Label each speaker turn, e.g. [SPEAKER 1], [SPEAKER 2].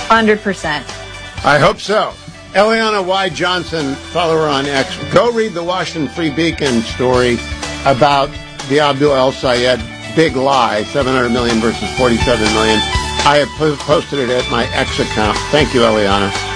[SPEAKER 1] 100%.
[SPEAKER 2] I hope so. Eliana Y. Johnson, follow her on X. Go read the Washington Free Beacon story about the Abdul El Sayed big lie, 700 million versus 47 million. I have posted it at my X account. Thank you, Eliana.